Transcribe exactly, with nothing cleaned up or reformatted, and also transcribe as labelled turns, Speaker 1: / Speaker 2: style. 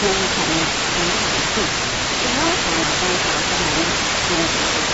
Speaker 1: 天才能很好的事，然后才能够找到人，真的。